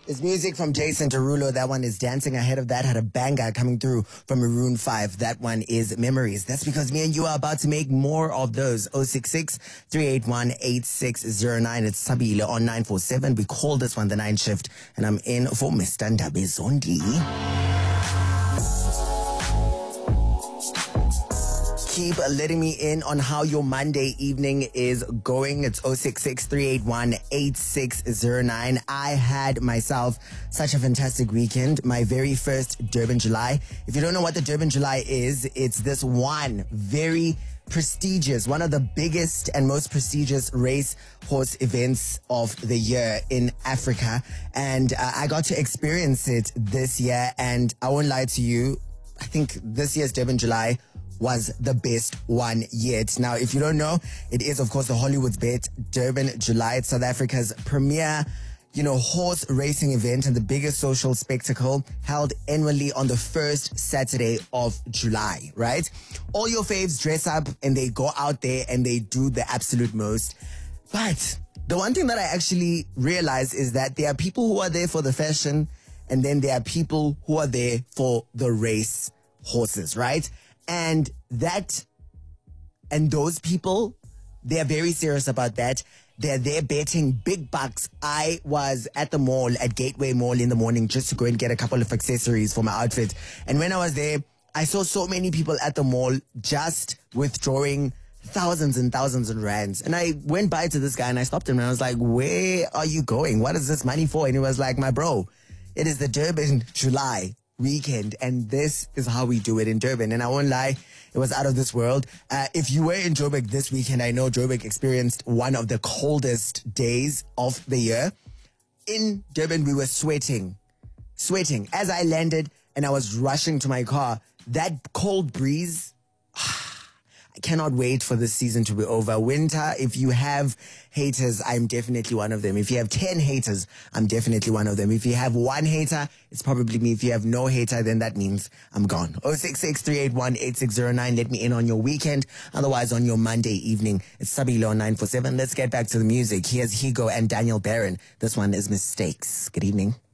It's music from Jason Derulo. That one is Dancing. Ahead of that had a banger coming through from Maroon 5. That one is Memories. That's because me and you are about to make more of those. 066-381-8609. It's Sabile on 947. We call this one the 9 shift. And I'm in for Mr. Ndabezondi. Keep letting me in on how your Monday evening is going. It's 066-381-8609. I had myself such a fantastic weekend. My very first Durban July. If you don't know what the Durban July is, it's this one very prestigious, one of the biggest and most prestigious race horse events of the year in Africa. And I got to experience it this year. And I won't lie to you, I think this year's Durban July was the best one yet. Now, if you don't know, it is, of course, the Hollywoodbet Durban July. It's South Africa's premier, horse racing event and the biggest social spectacle held annually on the first Saturday of July, right? All your faves dress up and they go out there and they do the absolute most. But the one thing that I actually realized is that there are people who are there for the fashion and then there are people who are there for the race horses, right? And those people, they're very serious about that. They're there betting big bucks. I was at the mall, at Gateway Mall in the morning just to go and get a couple of accessories for my outfit. And when I was there, I saw so many people at the mall just withdrawing thousands and thousands of rands. And I went by to this guy and I stopped him and I was like, where are you going? What is this money for? And he was like, my bro, it is the Durban July weekend and this is how we do it in Durban. And I won't lie, it was out of this world. If you were in Joburg this weekend, I know Joburg experienced one of the coldest days of the year. In Durban, we were sweating. As I landed and I was rushing to my car, that cold breeze, I cannot wait for this season to be over. Winter, if you have haters, I'm definitely one of them. If you have 10 haters, I'm definitely one of them. If you have one hater, it's probably me. If you have no hater, then that means I'm gone. 066-381-8609. Let me in on your weekend. Otherwise, on your Monday evening, it's Sabilo on 947. Let's get back to the music. Here's Higo and Daniel Barron. This one is Mistakes. Good evening.